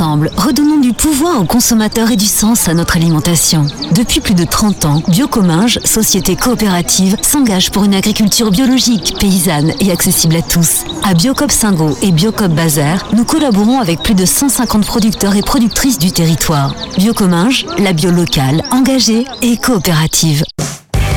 Ensemble, redonnons du pouvoir aux consommateurs et du sens à notre alimentation. Depuis plus de 30 ans, Biocominges, société coopérative, s'engage pour une agriculture biologique, paysanne et accessible à tous. À Biocoop Singo et Biocoop Bazar, nous collaborons avec plus de 150 producteurs et productrices du territoire. Biocominges, la bio locale, engagée et coopérative.